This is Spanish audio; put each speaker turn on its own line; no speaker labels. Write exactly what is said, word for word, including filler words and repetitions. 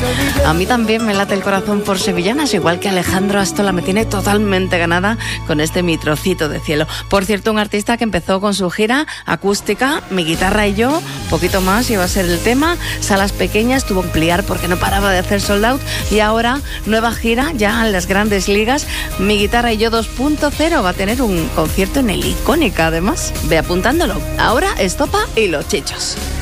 A mí también me late el corazón por sevillanas, igual que Alejandro Astola me tiene totalmente ganada con este Mi Trocito de Cielo. Por cierto, un artista que empezó con su gira acústica, Mi Guitarra y Yo, poquito más iba a ser el tema, salas pequeñas, tuvo que ampliar porque no paraba de hacer sold out, y ahora nueva gira ya en las grandes ligas, Mi Guitarra y Yo dos punto cero, va a tener un concierto en el Icónica además. Ve apuntándolo. Ahora Estopa y Los Chichos.